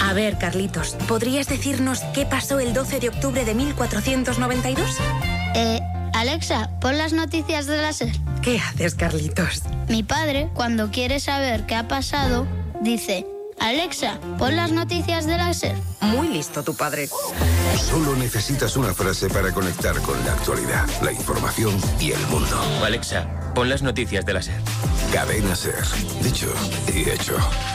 A ver, Carlitos, ¿podrías decirnos qué pasó el 12 de octubre de 1492? Alexa, pon las noticias de la SER. ¿Qué haces, Carlitos? Mi padre, cuando quiere saber qué ha pasado, dice: Alexa, pon las noticias de la SER. Muy listo tu padre. Solo necesitas una frase para conectar con la actualidad, la información y el mundo. Alexa, pon las noticias de la SER. Cadena SER. Dicho y hecho.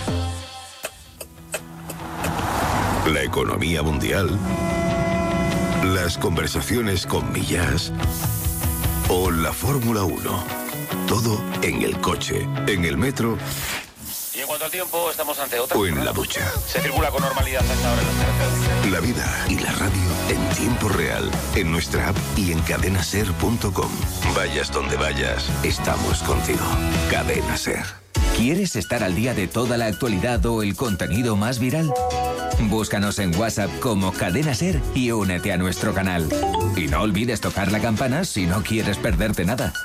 La economía mundial, las conversaciones con Millás o la Fórmula 1. Todo en el coche, en el metro. Y en cuanto al tiempo, estamos ante otra. O en la ducha. Se circula con normalidad hasta ahora en las carreteras. La vida y la radio en tiempo real, en nuestra app y en cadenaser.com. Vayas donde vayas, estamos contigo. Cadena Ser. ¿Quieres estar al día de toda la actualidad o el contenido más viral? Búscanos en WhatsApp como Cadena Ser y únete a nuestro canal. Y no olvides tocar la campana si no quieres perderte nada.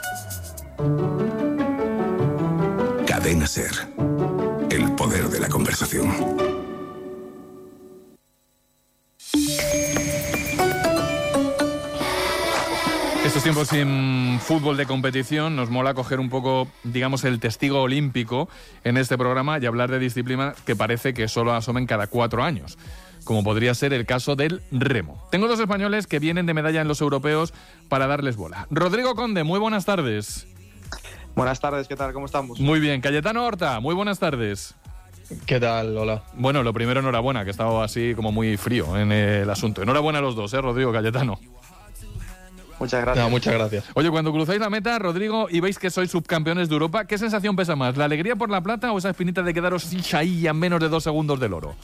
Cadena Ser. El poder de la conversación. Estos tiempos sin fútbol de competición nos mola coger un poco, digamos, el testigo olímpico en este programa y hablar de disciplinas que parece que solo asomen cada 4 años, como podría ser el caso del remo. Tengo 2 españoles que vienen de medalla en los europeos para darles bola. Rodrigo Conde, muy buenas tardes. Buenas tardes, ¿qué tal? ¿Cómo estamos? Muy bien. Cayetano Horta, muy buenas tardes. ¿Qué tal? Hola. Bueno, lo primero, enhorabuena, que he estado así como muy frío en el asunto. Enhorabuena a los dos, Rodrigo, Cayetano. Muchas gracias. No, muchas gracias. Oye, cuando cruzáis la meta, Rodrigo, y veis que sois subcampeones de Europa, ¿qué sensación pesa más? ¿La alegría por la plata o esa espinita de quedaros ahí a menos de 2 segundos del oro?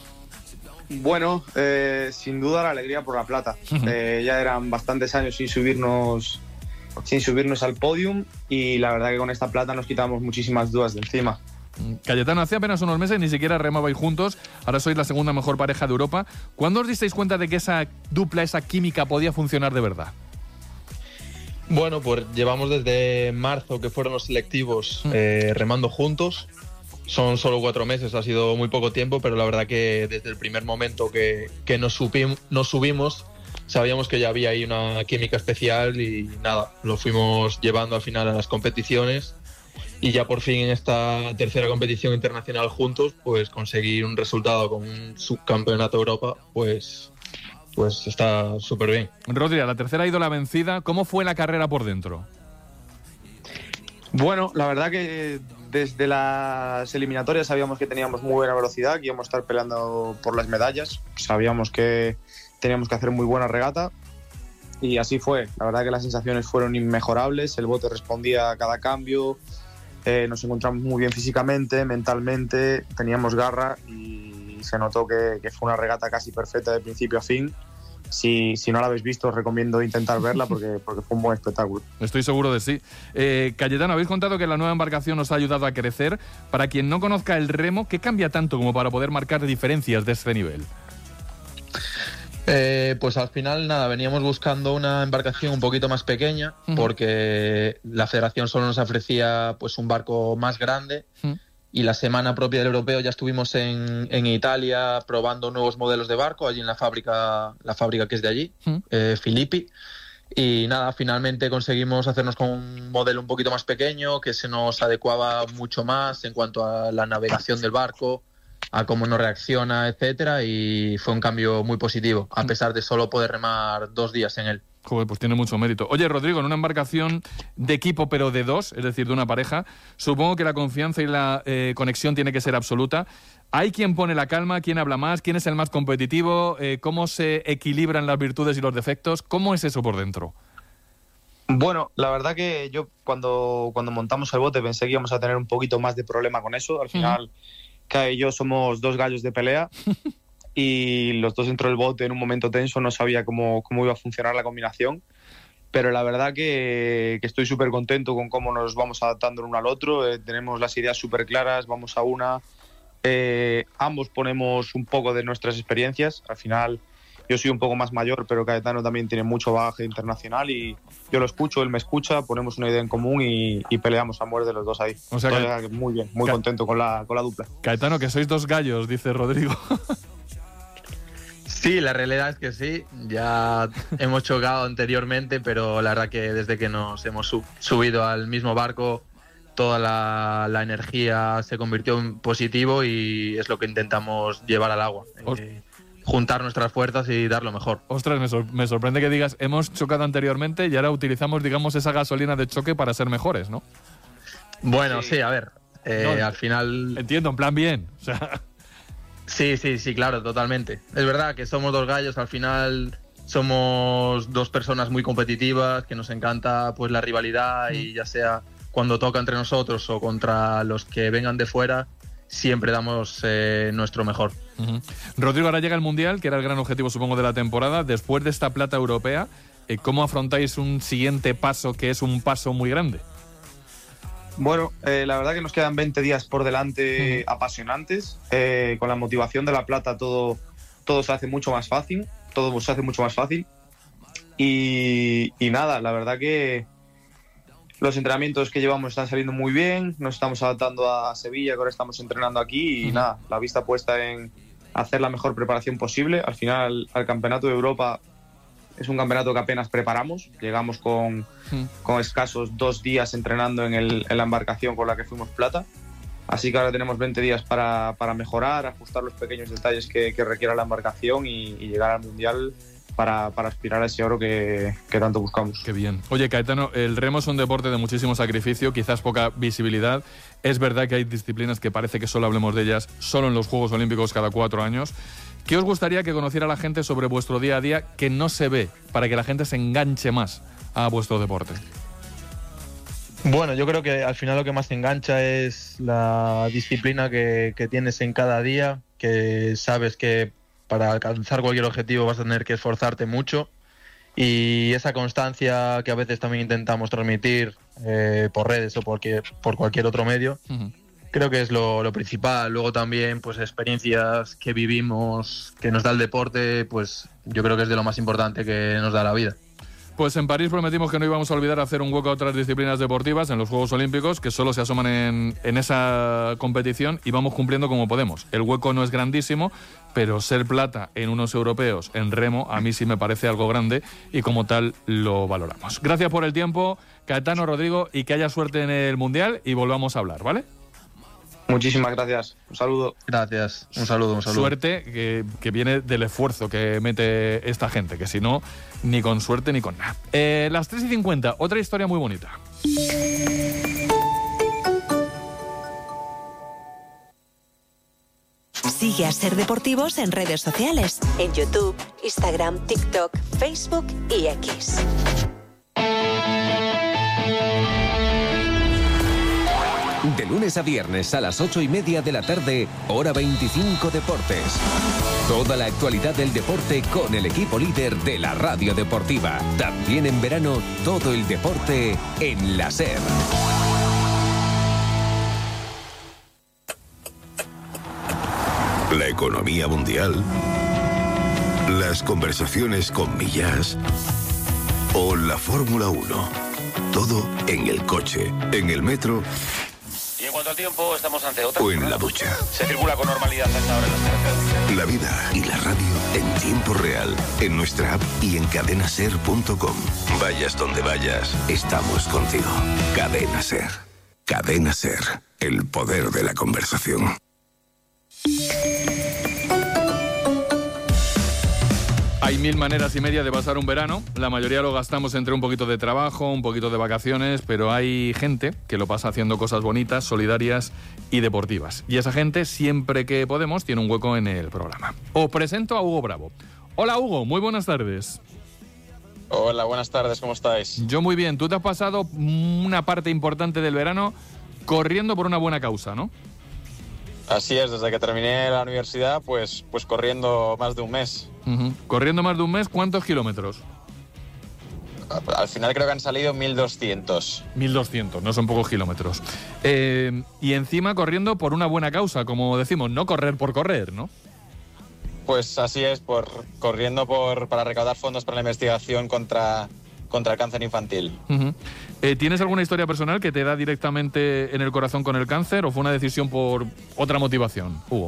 Bueno, sin duda la alegría por la plata. Ya eran bastantes años sin subirnos al podium y la verdad que con esta plata nos quitamos muchísimas dudas de encima. Cayetano, hace apenas unos meses ni siquiera remabais juntos, ahora sois la segunda mejor pareja de Europa. ¿Cuándo os disteis cuenta de que esa dupla, esa química podía funcionar de verdad? Bueno, pues llevamos desde marzo, que fueron los selectivos, remando juntos. Son solo 4 meses, ha sido muy poco tiempo, pero la verdad que desde el primer momento que nos subimos, sabíamos que ya había ahí una química especial y nada, lo fuimos llevando al final a las competiciones y ya por fin en esta tercera competición internacional juntos, pues conseguir un resultado con un subcampeonato de Europa, pues está súper bien. Rodri, a la tercera ha ido la vencida. ¿Cómo fue la carrera por dentro? Bueno, la verdad que desde las eliminatorias sabíamos que teníamos muy buena velocidad, que íbamos a estar peleando por las medallas. Sabíamos que teníamos que hacer muy buena regata y así fue. La verdad que las sensaciones fueron inmejorables, el bote respondía a cada cambio, nos encontramos muy bien físicamente, mentalmente, teníamos garra y se notó que fue una regata casi perfecta de principio a fin. Si no la habéis visto, os recomiendo intentar verla porque fue un buen espectáculo. Estoy seguro de sí. Cayetano, habéis contado que la nueva embarcación os ha ayudado a crecer. Para quien no conozca el remo, ¿qué cambia tanto como para poder marcar diferencias de este nivel? Pues al final, nada, veníamos buscando una embarcación un poquito más pequeña porque la federación solo nos ofrecía pues un barco más grande. Y la semana propia del europeo ya estuvimos en Italia probando nuevos modelos de barco, allí en la fábrica que es de allí, Filippi. Y nada, finalmente conseguimos hacernos con un modelo un poquito más pequeño, que se nos adecuaba mucho más en cuanto a la navegación del barco, a cómo nos reacciona, etcétera. Y fue un cambio muy positivo, a pesar de solo poder remar 2 días en él. Joder, pues tiene mucho mérito. Oye, Rodrigo, en una embarcación de equipo pero de 2, es decir, de una pareja, supongo que la confianza y la conexión tiene que ser absoluta. ¿Hay quien pone la calma? ¿Quién habla más? ¿Quién es el más competitivo? ¿Cómo se equilibran las virtudes y los defectos? ¿Cómo es eso por dentro? Bueno, la verdad que yo cuando montamos el bote pensé que íbamos a tener un poquito más de problema con eso. Al final, Kai y yo somos 2 gallos de pelea. Y los dos dentro del bote en un momento tenso, no sabía cómo iba a funcionar la combinación, pero la verdad que estoy súper contento con cómo nos vamos adaptando el uno al otro, tenemos las ideas súper claras, vamos a una, ambos ponemos un poco de nuestras experiencias, al final yo soy un poco más mayor, pero Cayetano también tiene mucho bagaje internacional y yo lo escucho, él me escucha, ponemos una idea en común y peleamos a muerte los dos ahí. O sea muy bien, muy contento con la dupla. Cayetano, que sois 2 gallos, dice Rodrigo. Sí, la realidad es que sí. Ya hemos chocado anteriormente, pero la verdad que desde que nos hemos subido al mismo barco, toda la energía se convirtió en positivo y es lo que intentamos llevar al agua. Juntar nuestras fuerzas y dar lo mejor. Ostras, me sorprende que digas, hemos chocado anteriormente y ahora utilizamos, digamos, esa gasolina de choque para ser mejores, ¿no? Bueno, sí, a ver, al final... Entiendo, en plan bien, o sea... Sí, claro, totalmente. Es verdad que somos dos gallos, al final somos dos personas muy competitivas, que nos encanta pues la rivalidad y ya sea cuando toca entre nosotros o contra los que vengan de fuera, siempre damos nuestro mejor. Rodrigo, ahora llega el Mundial, que era el gran objetivo, supongo, de la temporada. Después de esta plata europea, ¿cómo afrontáis un siguiente paso que es un paso muy grande? Bueno, la verdad que nos quedan 20 días por delante apasionantes. Con la motivación de la plata todo se hace mucho más fácil. Y nada, la verdad que los entrenamientos que llevamos están saliendo muy bien. Nos estamos adaptando a Sevilla, que ahora estamos entrenando aquí. Y nada, la vista puesta en hacer la mejor preparación posible. Al final, al Campeonato de Europa es un campeonato que apenas preparamos. Llegamos con escasos 2 días entrenando en la embarcación con la que fuimos plata. Así que ahora tenemos 20 días para mejorar, ajustar los pequeños detalles que requiera la embarcación y llegar al Mundial para aspirar a ese oro que tanto buscamos. Qué bien. Oye, Caetano, el remo es un deporte de muchísimo sacrificio, quizás poca visibilidad. Es verdad que hay disciplinas que parece que solo hablemos de ellas solo en los Juegos Olímpicos cada 4 años. ¿Qué os gustaría que conociera la gente sobre vuestro día a día que no se ve, para que la gente se enganche más a vuestro deporte? Bueno, yo creo que al final lo que más engancha es la disciplina que tienes en cada día, que sabes que para alcanzar cualquier objetivo vas a tener que esforzarte mucho, y esa constancia que a veces también intentamos transmitir por redes o por cualquier otro medio. Creo que es lo principal. Luego también pues experiencias que vivimos, que nos da el deporte, pues yo creo que es de lo más importante que nos da la vida. Pues en París prometimos que no íbamos a olvidar hacer un hueco a otras disciplinas deportivas en los Juegos Olímpicos, que solo se asoman en esa competición, y vamos cumpliendo como podemos. El hueco no es grandísimo, pero ser plata en unos europeos en remo a mí sí me parece algo grande y como tal lo valoramos. Gracias por el tiempo, Caetano, Rodrigo, y que haya suerte en el Mundial y volvamos a hablar, ¿vale? Muchísimas gracias. Un saludo. Gracias. Un saludo. Suerte que viene del esfuerzo que mete esta gente, que si no, ni con suerte ni con nada. Las 3:50, otra historia muy bonita. Sigue a Ser Deportivos en redes sociales. En YouTube, Instagram, TikTok, Facebook y X. De lunes a viernes a las 8:30 de la tarde, Hora 25 Deportes. Toda la actualidad del deporte con el equipo líder de la radio deportiva. También en verano, todo el deporte en la SER. La economía mundial, las conversaciones con Millás o la Fórmula 1. Todo en el coche, en el metro. Y en cuanto al tiempo, estamos ante otra. O en la ducha. Se circula con normalidad hasta ahora en las carreteras. La vida y la radio en tiempo real, en nuestra app y en cadenaser.com. Vayas donde vayas, estamos contigo. Cadena Ser. Cadena Ser. El poder de la conversación. Hay 1000 maneras y media de pasar un verano. La mayoría lo gastamos entre un poquito de trabajo, un poquito de vacaciones, pero hay gente que lo pasa haciendo cosas bonitas, solidarias y deportivas. Y esa gente, siempre que podemos, tiene un hueco en el programa. Os presento a Hugo Bravo. Hola, Hugo, muy buenas tardes. Hola, buenas tardes, ¿cómo estáis? Yo muy bien. Tú te has pasado una parte importante del verano corriendo por una buena causa, ¿no? Así es, desde que terminé la universidad, pues corriendo más de un mes. Corriendo más de un mes, ¿cuántos kilómetros? Al final creo que han salido 1.200. 1.200, no son pocos kilómetros. Y encima corriendo por una buena causa, como decimos, no correr por correr, ¿no? Pues así es, corriendo para recaudar fondos para la investigación contra el cáncer infantil. ¿Tienes alguna historia personal que te da directamente en el corazón con el cáncer o fue una decisión por otra motivación, Hugo?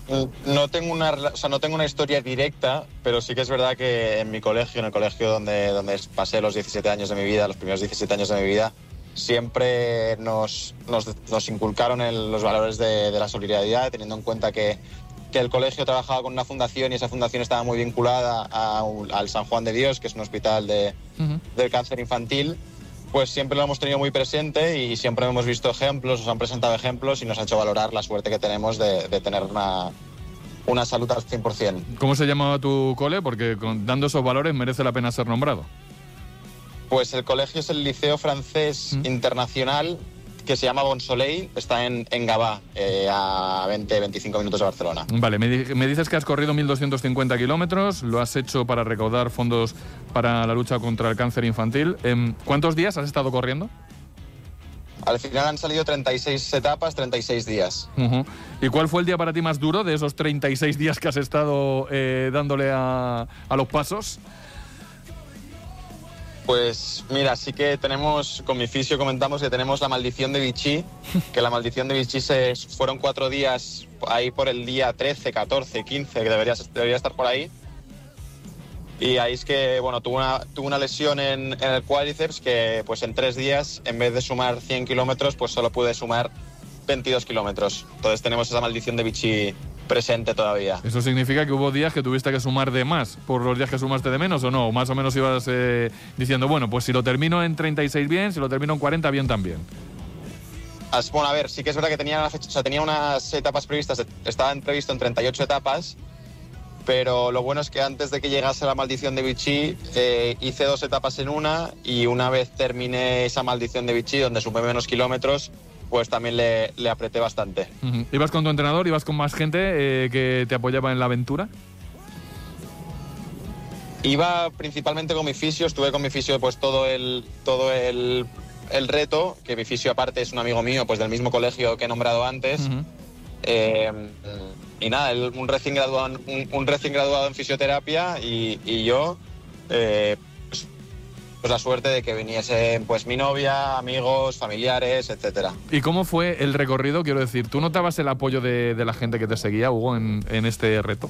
No tengo una historia directa, pero sí que es verdad que en mi colegio, en el colegio donde pasé los 17 años de mi vida, los primeros 17 años de mi vida, siempre nos inculcaron los valores de la solidaridad, teniendo en cuenta que el colegio trabajaba con una fundación y esa fundación estaba muy vinculada al San Juan de Dios, que es un hospital del cáncer infantil. Pues siempre lo hemos tenido muy presente y siempre hemos visto ejemplos, nos han presentado ejemplos y nos ha hecho valorar la suerte que tenemos de tener una salud al 100%. ¿Cómo se llamaba tu cole? Porque dando esos valores merece la pena ser nombrado. Pues el colegio es el Liceo Francés Internacional, que se llama Bon Soleil, está en Gavà, a 20-25 minutos de Barcelona. Vale, me dices que has corrido 1.250 kilómetros, lo has hecho para recaudar fondos para la lucha contra el cáncer infantil. ¿Cuántos días has estado corriendo? Al final han salido 36 etapas, 36 días. ¿Y cuál fue el día para ti más duro de esos 36 días que has estado dándole a los pasos? Pues mira, sí que con mi fisio comentamos que tenemos la maldición de Vichy, que la maldición de Vichy fueron 4 días ahí por el día 13, 14, 15, que debería estar por ahí. Y ahí es que, bueno, tuve una lesión en el cuádriceps que pues en 3 días, en vez de sumar 100 kilómetros, pues solo pude sumar 22 kilómetros. Entonces tenemos esa maldición de Vichy presente todavía. ¿Eso significa que hubo días que tuviste que sumar de más por los días que sumaste de menos o no? Más o menos ibas diciendo, bueno, pues si lo termino en 36 bien, si lo termino en 40 bien también. Bueno, a ver, sí que es verdad que tenía unas etapas previstas, estaban previsto en 38 etapas, pero lo bueno es que antes de que llegase la maldición de Vichy, hice 2 etapas en una, y una vez terminé esa maldición de Vichy, donde sumé menos kilómetros, pues también le apreté bastante. ¿Ibas con tu entrenador? ¿Ibas con más gente que te apoyaba en la aventura? Iba principalmente con mi fisio, estuve con mi fisio pues todo el reto, que mi fisio aparte es un amigo mío pues del mismo colegio que he nombrado antes. Y nada, un recién graduado en fisioterapia y yo, pues la suerte de que viniesen pues mi novia, amigos, familiares, etcétera. ¿Y cómo fue el recorrido? Quiero decir, ¿tú notabas el apoyo de la gente que te seguía, Hugo, en este reto?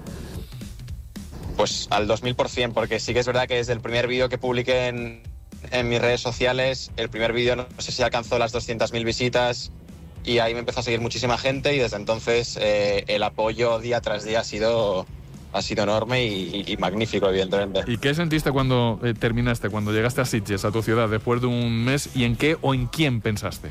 Pues al 2000%, porque sí que es verdad que desde el primer vídeo que publiqué en mis redes sociales, el primer vídeo no sé si alcanzó las 200.000 visitas, y ahí me empezó a seguir muchísima gente, y desde entonces el apoyo día tras día ha sido enorme y magnífico, evidentemente. ¿Y qué sentiste cuando terminaste, cuando llegaste a Sitges, a tu ciudad, después de un mes? ¿Y en qué o en quién pensaste?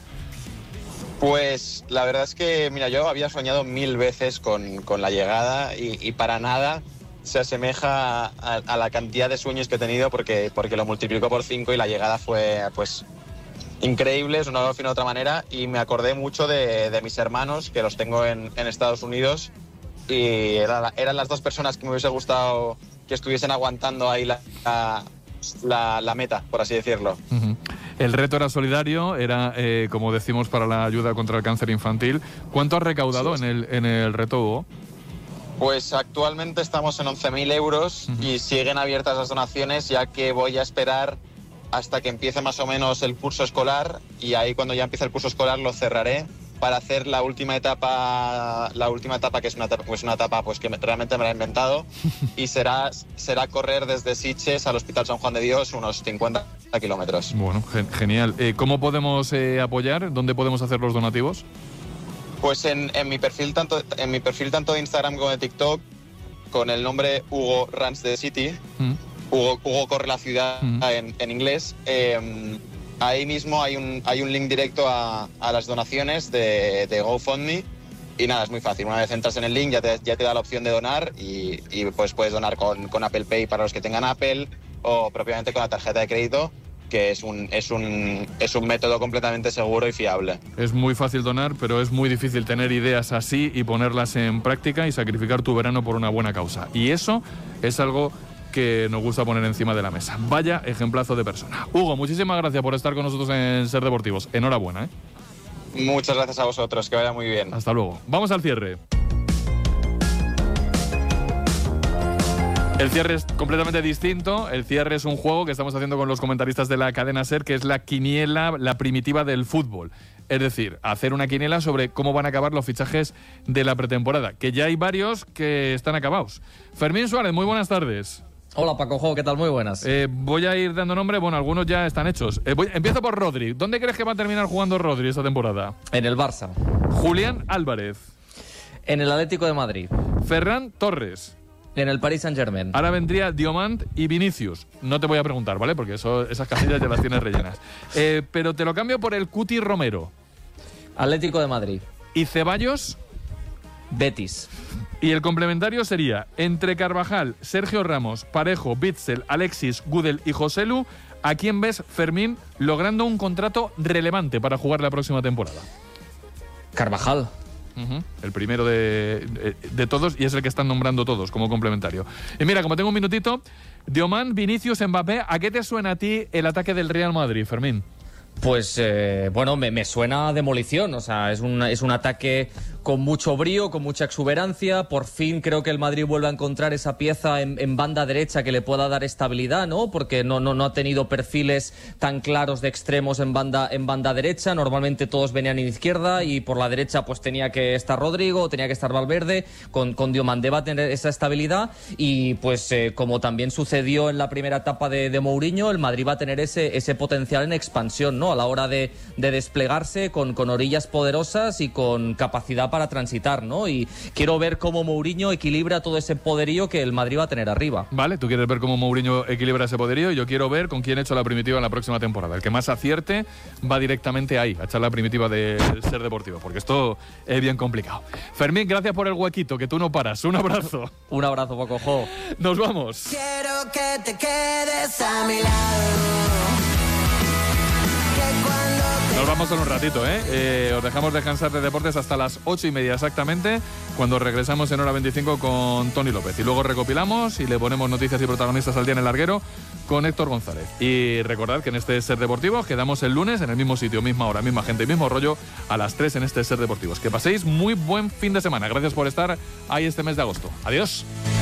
Pues la verdad es que, mira, yo había soñado 1000 veces con la llegada y para nada se asemeja a la cantidad de sueños que he tenido porque lo multiplicó por 5 y la llegada fue pues increíble, es una de otra manera, y me acordé mucho de mis hermanos, que los tengo en Estados Unidos, y eran las 2 personas que me hubiese gustado que estuviesen aguantando ahí la meta, por así decirlo. El reto era solidario, era, como decimos, para la ayuda contra el cáncer infantil. ¿Cuánto has recaudado en el reto, Hugo? Pues actualmente estamos en 11.000 euros y siguen abiertas las donaciones, ya que voy a esperar hasta que empiece más o menos el curso escolar, y ahí cuando ya empiece el curso escolar lo cerraré para hacer la última etapa que es una etapa pues que realmente me la he inventado, y será correr desde Sitges al Hospital San Juan de Dios unos 50 kilómetros. Bueno, genial. ¿Cómo podemos apoyar? ¿Dónde podemos hacer los donativos? Pues en mi perfil tanto de Instagram como de TikTok, con el nombre Hugo Runs the City, Hugo corre la ciudad en inglés. Ahí mismo hay un link directo a las donaciones de GoFundMe, y nada, es muy fácil. Una vez entras en el link ya te da la opción de donar, y pues puedes donar con Apple Pay para los que tengan Apple, o propiamente con la tarjeta de crédito, que es un método completamente seguro y fiable. Es muy fácil donar, pero es muy difícil tener ideas así y ponerlas en práctica y sacrificar tu verano por una buena causa. Y eso es algo que nos gusta poner encima de la mesa. Vaya ejemplazo de persona. Hugo, muchísimas gracias por estar con nosotros en Ser Deportivos. Enhorabuena, ¿eh? Muchas gracias a vosotros, que vaya muy bien. Hasta luego. Vamos al cierre. El cierre es completamente distinto. El cierre es un juego que estamos haciendo con los comentaristas de la cadena SER, que es la quiniela, la primitiva del fútbol. Es decir, hacer una quiniela sobre cómo van a acabar los fichajes de la pretemporada, que ya hay varios que están acabados. Fermín Suárez, muy buenas tardes. Hola Paco Jo, ¿qué tal? Muy buenas. Voy a ir dando nombre, bueno, algunos ya están hechos. Empiezo por Rodri. ¿Dónde crees que va a terminar jugando Rodri esta temporada? En el Barça. Julián Álvarez. En el Atlético de Madrid. Ferran Torres. En el Paris Saint-Germain. Ahora vendría Diomand y Vinicius. No te voy a preguntar, ¿vale? Porque esas casillas ya las tienes rellenas. Pero te lo cambio por el Cuti Romero. Atlético de Madrid. ¿Y Ceballos? Betis. Y el complementario sería entre Carvajal, Sergio Ramos, Parejo, Witsel, Alexis, Gudel y Joselu. ¿A quién ves, Fermín, logrando un contrato relevante para jugar la próxima temporada? Carvajal. El primero de todos, y es el que están nombrando todos como complementario. Y mira, como tengo un minutito, Diomand, Vinicius, Mbappé, ¿a qué te suena a ti el ataque del Real Madrid, Fermín? Pues bueno, me suena a demolición, o sea, es un ataque con mucho brío, con mucha exuberancia. Por fin creo que el Madrid vuelve a encontrar esa pieza en banda derecha que le pueda dar estabilidad, ¿no? Porque no ha tenido perfiles tan claros de extremos en banda derecha. Normalmente todos venían en izquierda y por la derecha pues tenía que estar Rodrigo, tenía que estar Valverde. Con Diomandé va a tener esa estabilidad y pues como también sucedió en la primera etapa de Mourinho, el Madrid va a tener ese potencial en expansión, ¿no? A la hora de desplegarse con orillas poderosas y con capacidad para transitar, ¿no? Y quiero ver cómo Mourinho equilibra todo ese poderío que el Madrid va a tener arriba. Vale, tú quieres ver cómo Mourinho equilibra ese poderío y yo quiero ver con quién he hecho la primitiva en la próxima temporada. El que más acierte va directamente ahí, a echar la primitiva del Ser Deportivo, porque esto es bien complicado. Fermín, gracias por el huequito, que tú no paras. Un abrazo. Un abrazo, Paco Jo. Nos vamos. Quiero que te quedes a mi lado. Nos vamos en un ratito, ¿eh? Os dejamos descansar de deportes hasta las 8:30 exactamente, cuando regresamos en hora 25 con Tony López. Y luego recopilamos y le ponemos noticias y protagonistas al día en el larguero con Héctor González. Y recordad que en este Ser Deportivo quedamos el lunes en el mismo sitio, misma hora, misma gente, mismo rollo, a las 3 en este Ser Deportivos. Que paséis muy buen fin de semana. Gracias por estar ahí este mes de agosto. Adiós.